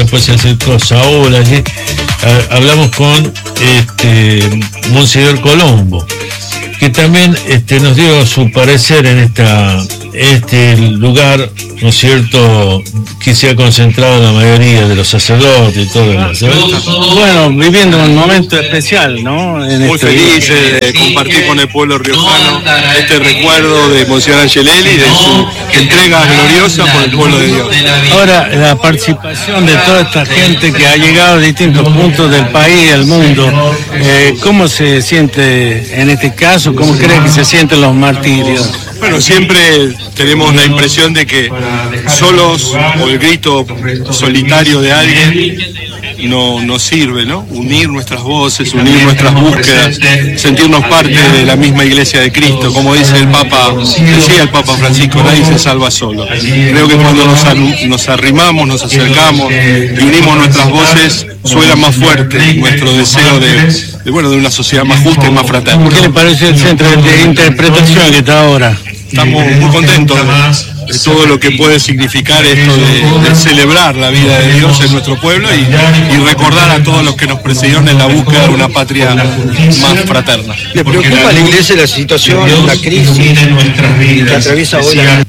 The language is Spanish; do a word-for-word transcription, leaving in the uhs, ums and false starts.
después se acercó Saúl allí. Hablamos con este Monseñor Colombo, que también este, nos dio su parecer en esta este lugar, ¿no es cierto?, que se ha concentrado la mayoría de los sacerdotes y todo eso. Bueno, viviendo un momento especial, ¿no? En Muy este felices de compartir con el pueblo riojano este recuerdo de Monseñor Angelelli, de su entrega gloriosa por el pueblo de Dios. Ahora, la participación de toda esta gente que ha llegado de distintos puntos del país y del mundo, eh, ¿cómo se siente en este caso? ¿Cómo cree que se sienten los martirios? Bueno, siempre tenemos la impresión de que solos o el grito solitario de alguien no nos sirve, ¿no? Unir nuestras voces, unir nuestras búsquedas, sentirnos parte de la misma Iglesia de Cristo, como dice el Papa, decía el Papa Francisco, nadie se salva solo. Creo que cuando nos, nos arrimamos, nos acercamos y unimos nuestras voces, suena más fuerte nuestro deseo de, de, bueno, de una sociedad más justa y más fraterna. ¿Qué le parece el centro de interpretación que está ahora? Estamos muy contentos de, de todo lo que puede significar esto de, de celebrar la vida de Dios en nuestro pueblo y, y recordar a todos los que nos precedieron en la búsqueda de una patria más fraterna. ¿Le preocupa a la Iglesia la situación, la crisis que atraviesa hoy la